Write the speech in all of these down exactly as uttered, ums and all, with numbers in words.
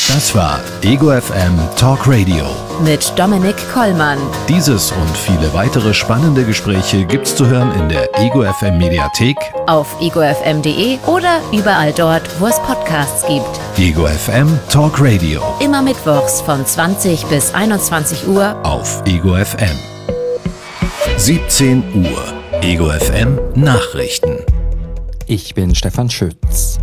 Das war Ego F M Talk Radio mit Dominik Kollmann. Dieses und viele weitere spannende Gespräche gibt's zu hören in der Ego F M Mediathek, auf ego f m punkt d e oder überall dort, wo es Podcasts gibt. Ego F M Talk Radio. Immer mittwochs von zwanzig bis einundzwanzig Uhr auf Ego F M. siebzehn Uhr. Ego F M Nachrichten. Ich bin Stefan Schütz.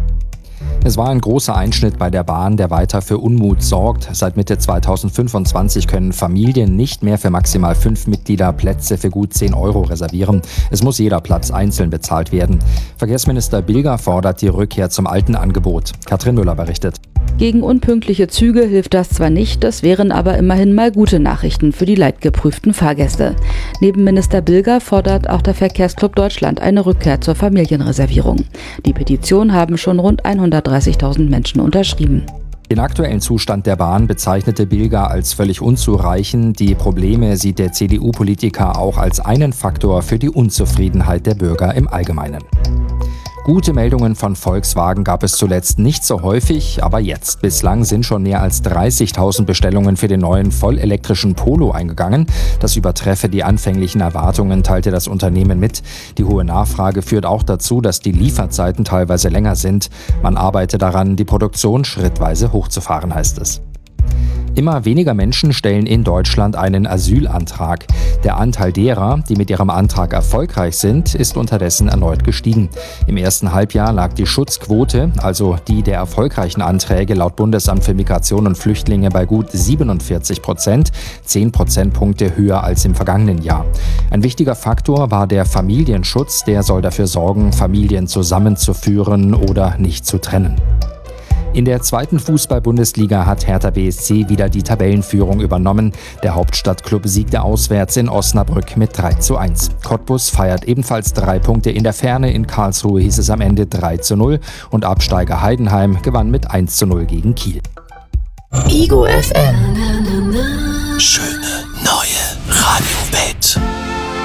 Es war ein großer Einschnitt bei der Bahn, der weiter für Unmut sorgt. Seit Mitte zweitausendfünfundzwanzig können Familien nicht mehr für maximal fünf Mitglieder Plätze für gut zehn Euro reservieren. Es muss jeder Platz einzeln bezahlt werden. Verkehrsminister Bilger fordert die Rückkehr zum alten Angebot. Katrin Müller berichtet. Gegen unpünktliche Züge hilft das zwar nicht, das wären aber immerhin mal gute Nachrichten für die leidgeprüften Fahrgäste. Neben Minister Bilger fordert auch der Verkehrsclub Deutschland eine Rückkehr zur Familienreservierung. Die Petition haben schon rund hundertdreißigtausend Menschen unterschrieben. Den aktuellen Zustand der Bahn bezeichnete Bilger als völlig unzureichend. Die Probleme sieht der C D U-Politiker auch als einen Faktor für die Unzufriedenheit der Bürger im Allgemeinen. Gute Meldungen von Volkswagen gab es zuletzt nicht so häufig, aber jetzt. Bislang sind schon mehr als dreißigtausend Bestellungen für den neuen vollelektrischen Polo eingegangen. Das übertreffe die anfänglichen Erwartungen, teilte das Unternehmen mit. Die hohe Nachfrage führt auch dazu, dass die Lieferzeiten teilweise länger sind. Man arbeite daran, die Produktion schrittweise hochzufahren, heißt es. Immer weniger Menschen stellen in Deutschland einen Asylantrag. Der Anteil derer, die mit ihrem Antrag erfolgreich sind, ist unterdessen erneut gestiegen. Im ersten Halbjahr lag die Schutzquote, also die der erfolgreichen Anträge, laut Bundesamt für Migration und Flüchtlinge bei gut siebenundvierzig Prozent, zehn Prozentpunkte höher als im vergangenen Jahr. Ein wichtiger Faktor war der Familienschutz, der soll dafür sorgen, Familien zusammenzuführen oder nicht zu trennen. In der zweiten Fußball-Bundesliga hat Hertha B S C wieder die Tabellenführung übernommen. Der Hauptstadtklub siegte auswärts in Osnabrück mit drei zu eins. Cottbus feiert ebenfalls drei Punkte in der Ferne. In Karlsruhe hieß es am Ende drei zu null und Absteiger Heidenheim gewann mit eins zu null gegen Kiel. Ego F M. Schöne neue Radio.